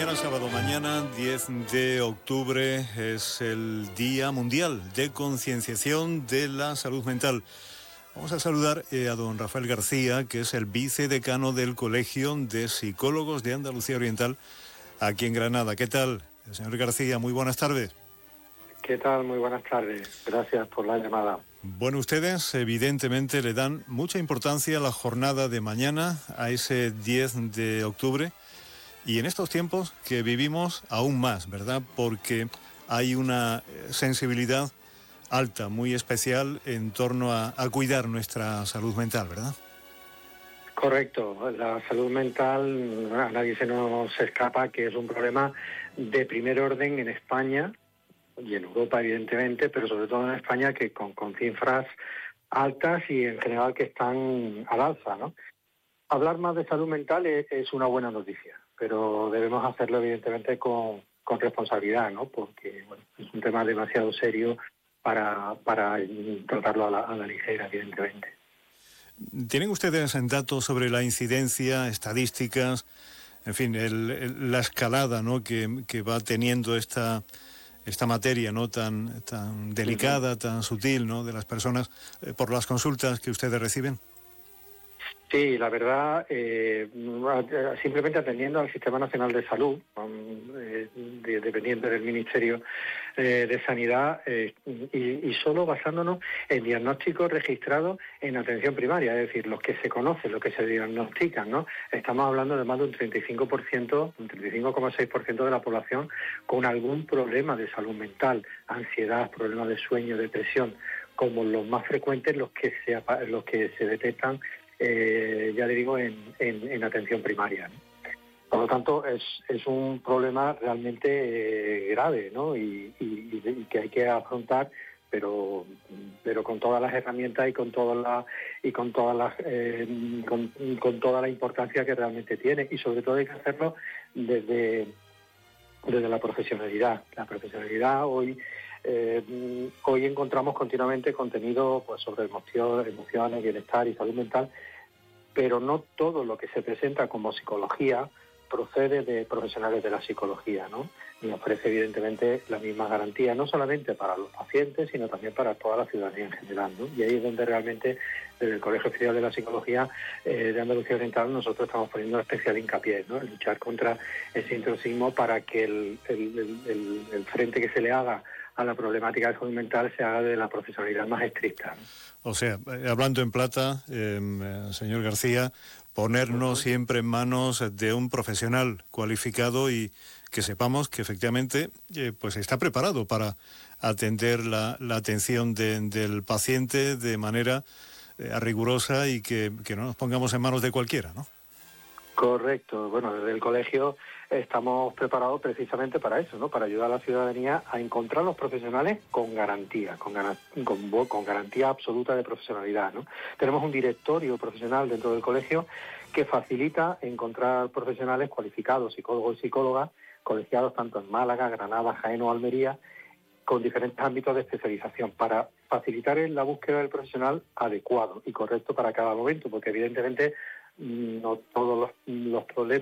Mañana sábado, mañana 10 de octubre es el Día Mundial de Concienciación de la Salud Mental. Vamos a saludar a don Rafael García, que es el vicedecano del Colegio de Psicólogos de Andalucía Oriental, aquí en Granada. ¿Qué tal, señor García? Muy buenas tardes. ¿Qué tal? Muy buenas tardes. Gracias por la llamada. Bueno, ustedes evidentemente le dan mucha importancia a la jornada de mañana, a ese 10 de octubre. Y en estos tiempos que vivimos aún más, ¿verdad? Porque hay una sensibilidad alta, muy especial en torno a cuidar nuestra salud mental, ¿verdad? Correcto. La salud mental, a nadie se nos escapa que es un problema de primer orden en España y en Europa, evidentemente, pero sobre todo en España, que con cifras altas y en general que están al alza, ¿no? Hablar más de salud mental es una buena noticia, pero debemos hacerlo evidentemente con responsabilidad, ¿no? Porque bueno, es un tema demasiado serio para tratarlo a la ligera, evidentemente. ¿Tienen ustedes datos sobre la incidencia, estadísticas, en fin, la escalada, ¿no?, que va teniendo esta materia, ¿no?, tan delicada, tan sutil, ¿no?, de las personas por las consultas que ustedes reciben? Sí, la verdad, simplemente atendiendo al Sistema Nacional de Salud, dependiente del Ministerio de Sanidad, y solo basándonos en diagnósticos registrados en atención primaria, es decir, los que se conocen, los que se diagnostican, ¿no? Estamos hablando de más de un 35%, un 35,6% de la población con algún problema de salud mental, ansiedad, problemas de sueño, depresión, como los más frecuentes, los que se detectan ya le digo, en atención primaria, ¿no? Por lo tanto, es un problema realmente grave, ¿no? Y que hay que afrontar, pero con todas las herramientas y con toda la importancia que realmente tiene, y sobre todo hay que hacerlo desde la profesionalidad. La profesionalidad hoy encontramos continuamente contenido pues sobre emociones, bienestar y salud mental, pero no todo lo que se presenta como psicología procede de profesionales de la psicología, ¿no? Y ofrece evidentemente la misma garantía, no solamente para los pacientes, sino también para toda la ciudadanía en general, ¿no? Y ahí es donde realmente, desde el Colegio Oficial de la Psicología de Andalucía Oriental, nosotros estamos poniendo especial hincapié, ¿no?, en luchar contra ese intrusismo para que el frente que se le haga a la problemática de salud mental se haga de la profesionalidad más estricta, ¿no? O sea, hablando en plata, señor García, ponernos siempre en manos de un profesional cualificado y que sepamos que efectivamente pues está preparado para atender la atención del paciente de manera rigurosa y que no nos pongamos en manos de cualquiera, ¿no? Correcto. Bueno, desde el colegio estamos preparados precisamente para eso, ¿no? Para ayudar a la ciudadanía a encontrar los profesionales con garantía, con garantía absoluta de profesionalidad, ¿no? Tenemos un directorio profesional dentro del colegio que facilita encontrar profesionales cualificados, psicólogos y psicólogas, colegiados tanto en Málaga, Granada, Jaén o Almería, con diferentes ámbitos de especialización, para facilitar la búsqueda del profesional adecuado y correcto para cada momento, porque evidentemente no todos los problemas